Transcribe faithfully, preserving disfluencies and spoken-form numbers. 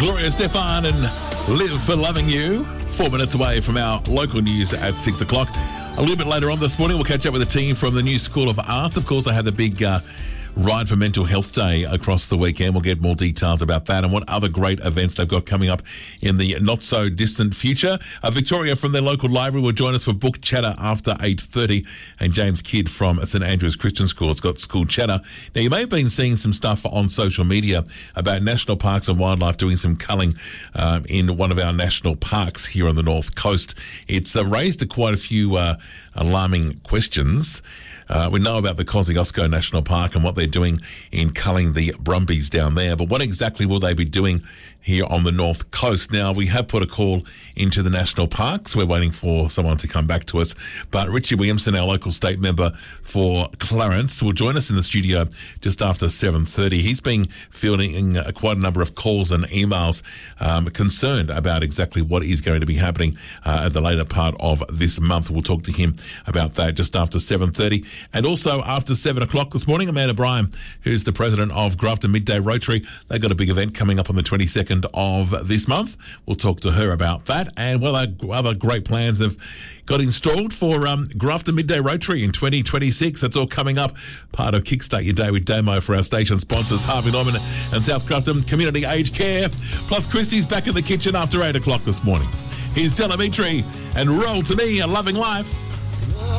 Gloria Stefan and Live for Loving You. Four minutes away from our local news at six o'clock. A little bit later on this morning, we'll catch up with the team from the New School of Arts. Of course, I had the big uh, Ride for Mental Health Day across the weekend. We'll get more details about that and what other great events they've got coming up in the not-so-distant future. Uh, Victoria from their local library will join us for Book Chatter after eight thirty. And James Kidd from St Andrew's Christian School has got School Chatter. Now, you may have been seeing some stuff on social media about National Parks and Wildlife doing some culling um, in one of our national parks here on the North Coast. It's uh, raised quite a few uh, alarming questions. Uh, we know about the Kosciuszko National Park and what they're doing in culling the brumbies down there, but what exactly will they be doing here on the North Coast? Now, we have put a call into the national parks. We're waiting for someone to come back to us, but Richie Williamson, our local state member for Clarence, will join us in the studio just after seven thirty. He's been fielding uh, quite a number of calls and emails um, concerned about exactly what is going to be happening uh, at the later part of this month. We'll talk to him about that just after seven thirty. And also after seven o'clock this morning, Amanda Bryan, who's the president of Grafton Midday Rotary, they've got a big event coming up on the twenty-second of this month. We'll talk to her about that and what other great plans have got installed for um, Grafton Midday Rotary in twenty twenty-six. That's all coming up. Part of Kickstart Your Day with Damo for our station sponsors, Harvey Norman and South Grafton Community Aged Care. Plus, Christy's back in the kitchen after eight o'clock this morning. Here's Delamitri and Roll to Me, A Loving Life.